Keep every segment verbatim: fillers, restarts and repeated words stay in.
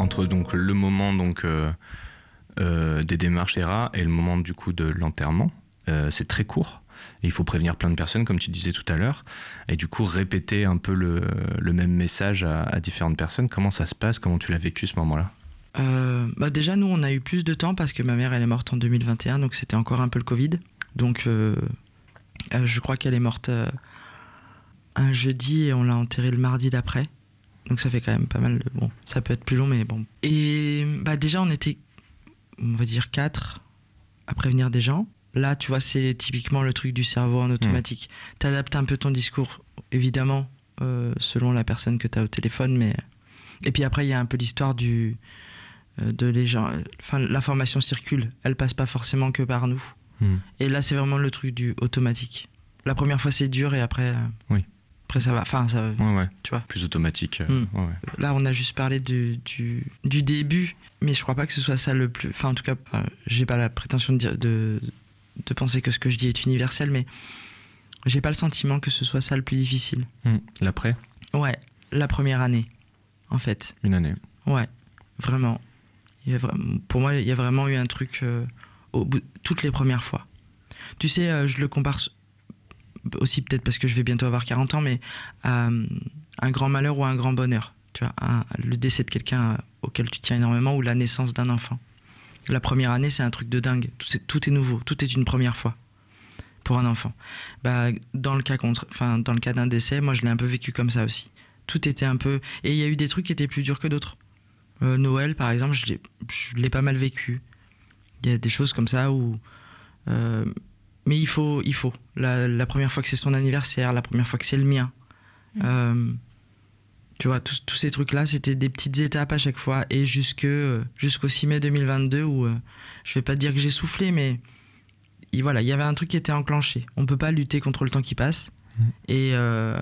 entre donc le moment donc euh, euh, des démarches E R A et le moment du coup de l'enterrement. Euh, c'est très court. Et il faut prévenir plein de personnes, comme tu disais tout à l'heure, et du coup répéter un peu le, le même message à, à différentes personnes. Comment ça se passe? Comment tu l'as vécu ce moment-là? euh, bah Déjà, nous, on a eu plus de temps parce que ma mère, elle est morte en deux mille vingt et un, donc c'était encore un peu le Covid. Donc, euh, euh, je crois qu'elle est morte euh, un jeudi et on l'a enterrée le mardi d'après. Donc ça fait quand même pas mal de... Bon, ça peut être plus long, mais bon. Et bah déjà, on était, on va dire, quatre à prévenir des gens. Là, tu vois, c'est typiquement le truc du cerveau en automatique. Mmh. Tu adaptes un peu ton discours, évidemment, euh, selon la personne que tu as au téléphone. Mais... Et puis après, il y a un peu l'histoire du, euh, de les gens... Enfin, l'information circule, elle passe pas forcément que par nous. Mmh. Et là, c'est vraiment le truc du automatique. La première fois, c'est dur et après... Euh... Oui. Après, ça va. Enfin, ça va. Ouais, ouais. Tu vois. Plus automatique. Euh, mmh. ouais, ouais. Là, on a juste parlé du, du, du début, mais je crois pas que ce soit ça le plus... Enfin, en tout cas, euh, j'ai pas la prétention de dire... De... de penser que ce que je dis est universel, mais j'ai pas le sentiment que ce soit ça le plus difficile. Mmh. L'après ? Ouais, la première année, en fait. Une année. Ouais, vraiment. Il y a vraiment pour moi, il y a vraiment eu un truc euh, au bout, toutes les premières fois. Tu sais, euh, je le compare aussi peut-être parce que je vais bientôt avoir quarante ans, mais à euh, un grand malheur ou un grand bonheur. Tu vois, un, le décès de quelqu'un auquel tu tiens énormément ou la naissance d'un enfant. La première année, c'est un truc de dingue. Tout est, tout est nouveau. Tout est une première fois pour un enfant. Bah, dans le cas contre, enfin, dans le cas d'un décès, moi, je l'ai un peu vécu comme ça aussi. Tout était un peu... Et il y a eu des trucs qui étaient plus durs que d'autres. Euh, Noël, par exemple, je l'ai, je l'ai pas mal vécu. Il y a des choses comme ça où... Euh, mais il faut... Il faut. La, la première fois que c'est son anniversaire, la première fois que c'est le mien. Mmh. Euh, Tu vois, tous, tous ces trucs-là, c'était des petites étapes à chaque fois. Et jusque, euh, jusqu'au six mai deux mille vingt-deux, où euh, je vais pas te dire que j'ai soufflé, mais et voilà, il y avait un truc qui était enclenché. On peut pas lutter contre le temps qui passe. Mmh. Et, euh,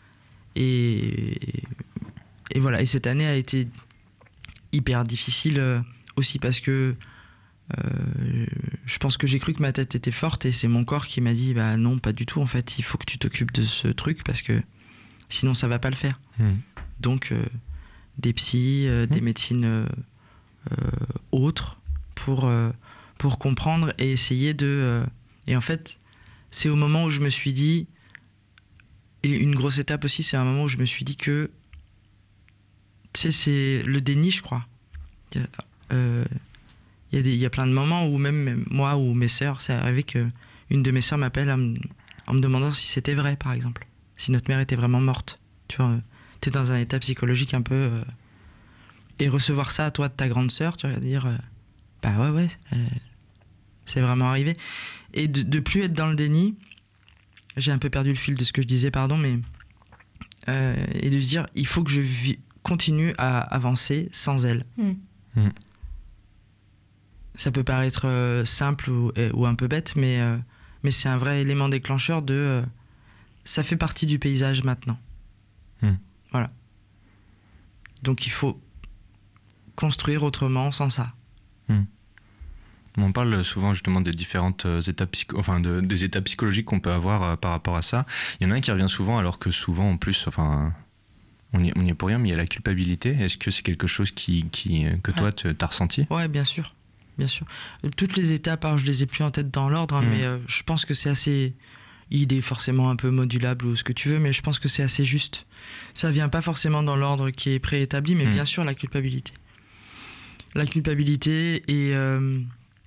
et, et voilà. Et cette année a été hyper difficile euh, aussi parce que euh, je pense que j'ai cru que ma tête était forte et c'est mon corps qui m'a dit bah non, pas du tout. En fait, il faut que tu t'occupes de ce truc parce que sinon ça va pas le faire. Mmh. Donc euh, des psys, euh, mmh. des médecines euh, euh, autres pour, euh, pour comprendre et essayer de... Euh, et en fait, c'est au moment où je me suis dit... Et une grosse étape aussi, c'est un moment où je me suis dit que... Tu sais, c'est le déni, je crois. Il y a, euh, il y a des, il y a plein de moments où même moi ou mes sœurs, c'est arrivé qu'une de mes sœurs m'appelle en me, en me demandant si c'était vrai, par exemple. Si notre mère était vraiment morte. Tu vois, t'es dans un état psychologique un peu... Euh, et recevoir ça, toi, de ta grande sœur, tu vas dire... Euh, bah ouais, ouais, euh, c'est vraiment arrivé. Et de, de plus être dans le déni, j'ai un peu perdu le fil de ce que je disais, pardon, mais... Euh, et de se dire, il faut que je vi- continue à avancer sans elle. Mm. Mm. Ça peut paraître euh, simple ou, ou un peu bête, mais, euh, mais c'est un vrai élément déclencheur de... Euh, ça fait partie du paysage maintenant. Mm. Voilà. Donc il faut construire autrement sans ça. Mm. On parle souvent justement des différentes étapes, psycho- enfin de, des étapes psychologiques qu'on peut avoir euh, par rapport à ça. Il y en a un qui revient souvent, alors que souvent en plus, enfin, on n'y est pour rien, mais il y a la culpabilité. Est-ce que c'est quelque chose qui, qui, que toi, tu as ressenti ? Ouais, bien sûr. Bien sûr. Toutes les étapes, alors je les ai plus en tête dans l'ordre, hein, mmh. mais euh, je pense que c'est assez... Il est forcément un peu modulable ou ce que tu veux, mais je pense que c'est assez juste. Ça vient pas forcément dans l'ordre qui est préétabli, mais mmh. bien sûr la culpabilité. La culpabilité et... Euh,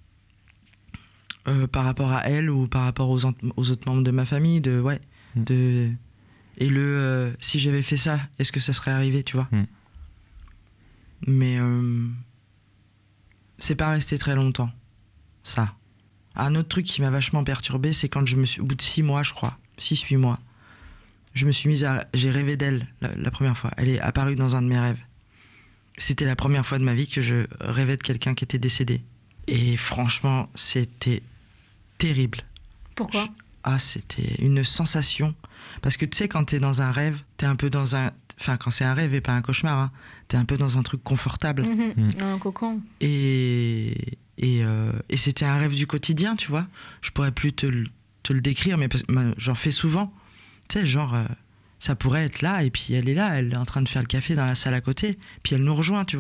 Euh, par rapport à elle ou par rapport aux, en- aux autres membres de ma famille, de ouais, mmh. de et le euh, si j'avais fait ça, est-ce que ça serait arrivé, tu vois. Mmh. Mais euh, c'est pas resté très longtemps, ça. Un autre truc qui m'a vachement perturbé, c'est quand je me suis, au bout de six mois, je crois, six huit mois, je me suis mise à, j'ai rêvé d'elle la, la première fois. Elle est apparue dans un de mes rêves. C'était la première fois de ma vie que je rêvais de quelqu'un qui était décédé. Et franchement, c'était terrible. Pourquoi ? Je... Ah, c'était une sensation. Parce que tu sais, quand t'es dans un rêve, t'es un peu dans un... Enfin, quand c'est un rêve et pas un cauchemar, hein, t'es un peu dans un truc confortable. Mmh. Mmh. Un cocon. Et, et, euh, et c'était un rêve du quotidien, tu vois. Je pourrais plus te, le, te le décrire, mais parce, bah, j'en fais souvent. Tu sais, genre, euh, ça pourrait être là, et puis elle est là, elle est en train de faire le café dans la salle à côté, puis elle nous rejoint, tu vois.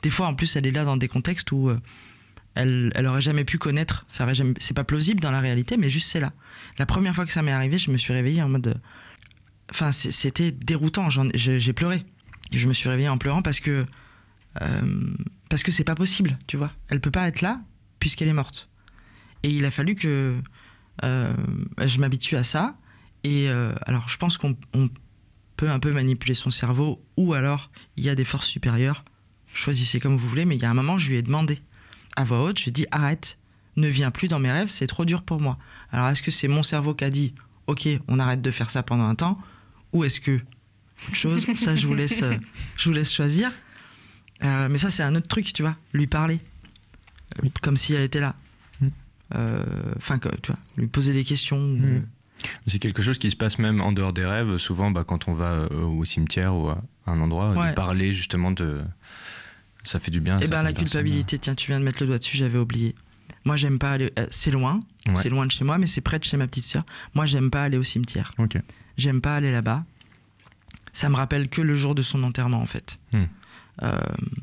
des fois, en plus, elle est là dans des contextes où euh, elle, elle aurait jamais pu connaître. Ça aurait jamais, c'est pas plausible dans la réalité, mais juste c'est là. La première fois que ça m'est arrivé, je me suis réveillée en mode... Enfin, c'est, c'était déroutant. J'en, j'ai, j'ai pleuré. Je me suis réveillée en pleurant parce que... Euh, parce que c'est pas possible, tu vois. Elle peut pas être là puisqu'elle est morte. Et il a fallu que euh, je m'habitue à ça. Et euh, alors, je pense qu'on on peut un peu manipuler son cerveau, ou alors il y a des forces supérieures. Choisissez comme vous voulez, mais il y a un moment, je lui ai demandé à voix haute, je lui ai dit arrête, ne viens plus dans mes rêves, c'est trop dur pour moi. Alors, est-ce que c'est mon cerveau qui a dit ok, on arrête de faire ça pendant un temps, ou est-ce que autre chose, ça je vous laisse, je vous laisse choisir. Euh, mais ça, c'est un autre truc, tu vois, lui parler, euh, comme si elle était là. Enfin, euh, tu vois, lui poser des questions. Mmh. Ou... C'est quelque chose qui se passe même en dehors des rêves. Souvent, bah, quand on va euh, au cimetière ou à un endroit, ouais. de parler justement de... Ça fait du bien. Et ben la culpabilité, tiens, tu viens de mettre le doigt dessus, j'avais oublié. Moi, j'aime pas aller... Euh, c'est loin, ouais. c'est loin de chez moi, mais c'est près de chez ma petite sœur. Moi, j'aime pas aller au cimetière. Okay. J'aime pas aller là-bas. Ça me rappelle que le jour de son enterrement, en fait. Mmh. Euh,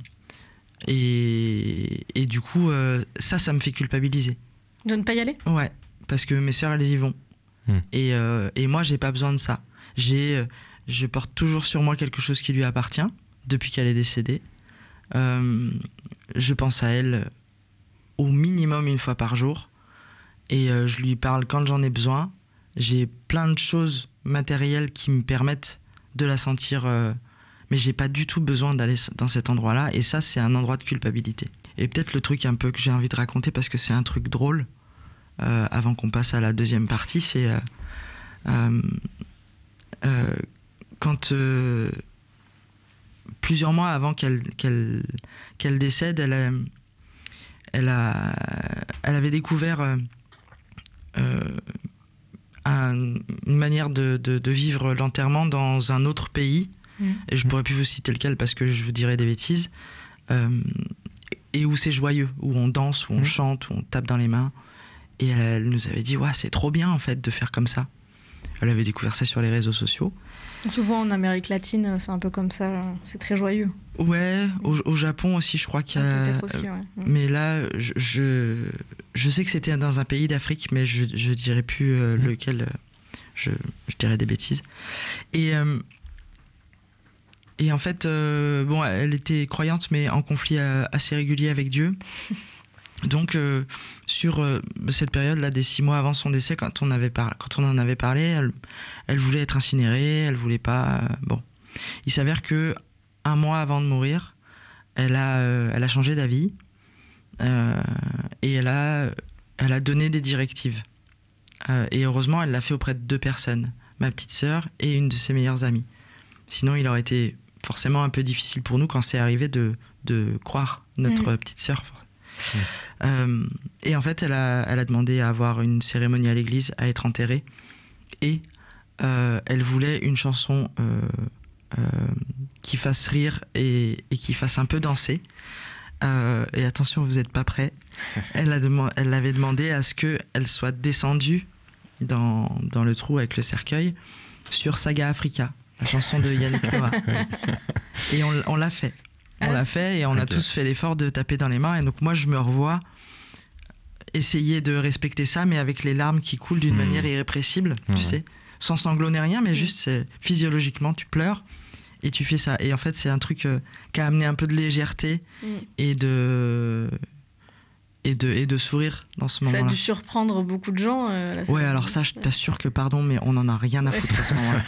et, et du coup, euh, ça, ça me fait culpabiliser. De ne pas y aller ? Ouais, parce que mes sœurs, elles y vont. Mmh. Et, euh, et moi, j'ai pas besoin de ça. J'ai, je porte toujours sur moi quelque chose qui lui appartient, depuis qu'elle est décédée. Euh, je pense à elle au minimum une fois par jour. Et euh, je lui parle quand j'en ai besoin. J'ai plein de choses matérielles qui me permettent de la sentir... Euh, mais j'ai pas du tout besoin d'aller dans cet endroit-là, et ça, c'est un endroit de culpabilité. Et peut-être le truc un peu que j'ai envie de raconter, parce que c'est un truc drôle, euh, avant qu'on passe à la deuxième partie, c'est euh, euh, euh, quand euh, plusieurs mois avant qu'elle, qu'elle, qu'elle décède, elle, a, elle, a, elle avait découvert euh, euh, un, une manière de, de, de vivre l'enterrement dans un autre pays. Et je pourrais plus vous citer lequel parce que je vous dirais des bêtises, euh, et où c'est joyeux, où on danse, où on mmh. chante, où on tape dans les mains. Et elle, elle nous avait dit ouais, c'est trop bien en fait de faire comme ça. Elle avait découvert ça sur les réseaux sociaux. Souvent en Amérique latine, c'est un peu comme ça, c'est très joyeux. Ouais, au, au Japon aussi, je crois qu'il y a. Ah, peut-être aussi, ouais. Mais là, je, je, je sais que c'était dans un pays d'Afrique, mais je, je dirais plus euh, mmh. lequel. Je, je dirais des bêtises. Et euh, Et en fait, euh, bon, elle était croyante, mais en conflit euh, assez régulier avec Dieu. Donc, euh, sur euh, cette période-là, des six mois avant son décès, quand on, avait par... quand on en avait parlé, elle, elle voulait être incinérée, elle voulait pas... Euh, bon. Il s'avère que un mois avant de mourir, elle a, euh, elle a changé d'avis, euh, et elle a, elle a donné des directives. Euh, et heureusement, elle l'a fait auprès de deux personnes, ma petite sœur et une de ses meilleures amies. Sinon, il aurait été forcément un peu difficile pour nous quand c'est arrivé de, de croire notre mmh. petite sœur. Mmh. Euh, et en fait, elle a, elle a demandé à avoir une cérémonie à l'église, à être enterrée. Et euh, elle voulait une chanson euh, euh, qui fasse rire et, et qui fasse un peu danser. Euh, et attention, vous n'êtes pas prêts. Elle, a dem- elle avait demandé à ce qu'elle soit descendue dans, dans le trou avec le cercueil sur Saga Africa. La chanson de Yannick Noah. Et on, on l'a fait. On ah, l'a fait et on okay. a tous fait l'effort de taper dans les mains. Et donc moi, je me revois essayer de respecter ça, mais avec les larmes qui coulent d'une mmh. manière irrépressible, mmh. tu sais, sans sangloter rien, mais mmh. juste c'est, physiologiquement, tu pleures et tu fais ça. Et en fait, c'est un truc euh, qui a amené un peu de légèreté mmh. et de... Et de, et de sourire dans ce moment-là. Ça a dû surprendre beaucoup de gens. Euh, là, ouais, alors ça, je t'assure que, pardon, mais on en a rien à foutre à ce moment-là.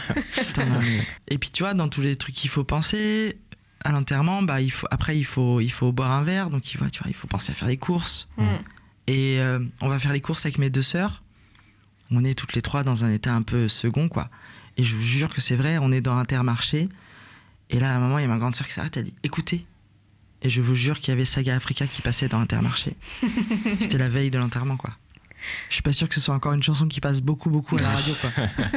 Et puis, tu vois, dans tous les trucs qu'il faut penser, à l'enterrement, bah, il faut, après, il faut, il faut boire un verre. Donc, il faut, tu vois, il faut penser à faire des courses. Mm. Et euh, on va faire les courses avec mes deux sœurs. On est toutes les trois dans un état un peu second, quoi. Et je vous jure que c'est vrai, on est dans Intermarché. Et là, à un moment, il y a ma grande sœur qui s'arrête, elle dit « Écoutez ». Et je vous jure qu'il y avait Saga Africa qui passait dans Intermarché. C'était la veille de l'enterrement, quoi. Je suis pas sûr que ce soit encore une chanson qui passe beaucoup, beaucoup à la radio, quoi.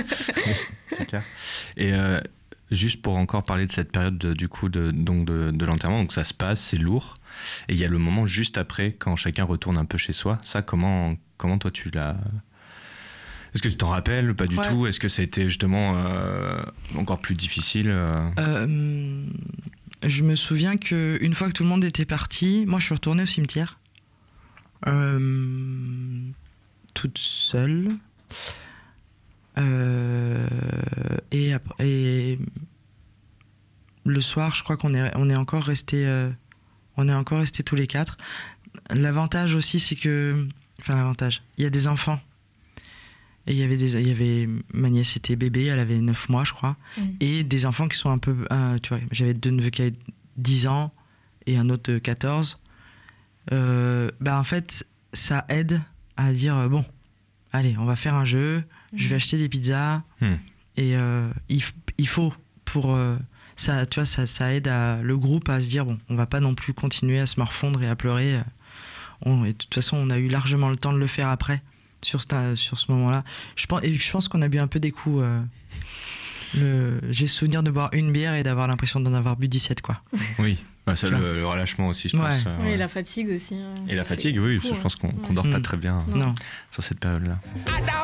C'est clair. Et euh, juste pour encore parler de cette période, de, du coup, de, donc de, de l'enterrement, donc ça se passe, c'est lourd. Et il y a le moment juste après, quand chacun retourne un peu chez soi. Ça, comment, comment toi, tu l'as... Est-ce que tu t'en rappelles? Pas du ouais. tout. Est-ce que ça a été justement euh, encore plus difficile euh... Euh, je me souviens qu'une fois que tout le monde était parti, moi je suis retournée au cimetière. Euh, toute seule. Euh, et, après, et le soir, je crois qu'on est, on est encore restés euh, on est encore restés tous les quatre. L'avantage aussi, c'est que... Enfin, l'avantage, il y a des enfants. Et il y avait des, il y avait ma nièce était bébé, elle avait neuf mois, je crois. Mmh. Et des enfants qui sont un peu... Euh, tu vois, j'avais deux neveux qui avaient dix ans et un autre de quatorze. Euh, bah, en fait, ça aide à dire, bon, allez, on va faire un jeu, mmh. je vais acheter des pizzas. Mmh. Et euh, il, il faut, pour... Euh, ça, tu vois, ça, ça aide à, le groupe à se dire, bon, on va pas non plus continuer à se morfondre et à pleurer. On, et de toute façon, on a eu largement le temps de le faire après, sur ce, sur ce moment-là. Je pense, et je pense qu'on a bu un peu des coups. Euh, le, j'ai souvenir de boire une bière et d'avoir l'impression d'en avoir bu dix-sept, quoi. Oui, bah, ça, le, le relâchement aussi, je ouais. pense. Euh, oui, ouais. et la fatigue aussi. Euh, et la fatigue, oui, coup, je pense qu'on, qu'on dort mmh. pas très bien non. sur cette période-là.